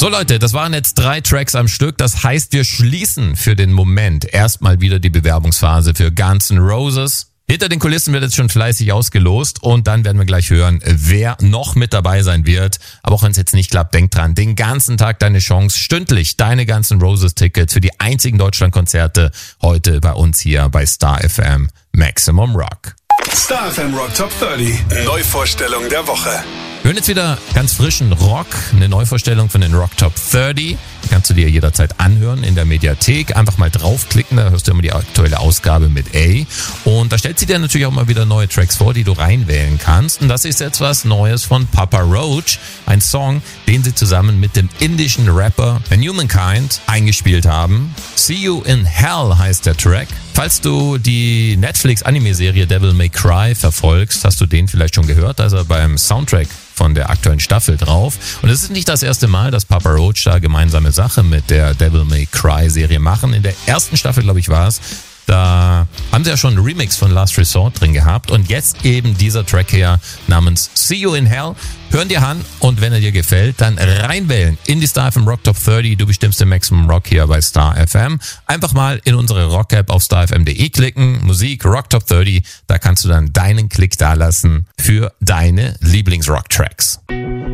So Leute, das waren jetzt 3 Tracks am Stück. Das heißt, wir schließen für den Moment erstmal wieder die Bewerbungsphase für Guns N' Roses. Hinter den Kulissen wird jetzt schon fleißig ausgelost und dann werden wir gleich hören, wer noch mit dabei sein wird. Aber auch wenn es jetzt nicht klappt, denk dran, den ganzen Tag deine Chance, stündlich deine Guns N' Roses Tickets für die einzigen Deutschlandkonzerte heute bei uns hier bei Star FM Maximum Rock. Star FM Rock Top 30. Neuvorstellung der Woche. Wir hören jetzt wieder ganz frischen Rock, eine Neuvorstellung von den Rock Top 30. Kannst du dir jederzeit anhören in der Mediathek. Einfach mal draufklicken, da hörst du immer die aktuelle Ausgabe mit A. Und da stellt sie dir natürlich auch mal wieder neue Tracks vor, die du reinwählen kannst. Und das ist jetzt was Neues von Papa Roach. Ein Song, den sie zusammen mit dem indischen Rapper Humankind eingespielt haben. See You in Hell heißt der Track. Falls du die Netflix-Anime-Serie Devil May Cry verfolgst, hast du den vielleicht schon gehört. Also beim Soundtrack von der aktuellen Staffel drauf. Und es ist nicht das erste Mal, dass Papa Roach da gemeinsame Sache mit der Devil May Cry Serie machen. In der ersten Staffel, glaube ich, war es. Da haben sie ja schon einen Remix von Last Resort drin gehabt. Und jetzt eben dieser Track hier namens See You in Hell. Hören dir an und wenn er dir gefällt, dann reinwählen in die Star FM Rock Top 30. Du bestimmst den Maximum Rock hier bei Star FM. Einfach mal in unsere Rock-App auf starfm.de klicken. Musik, Rock Top 30. Da kannst du dann deinen Klick dalassen für deine Lieblings-Rock-Tracks.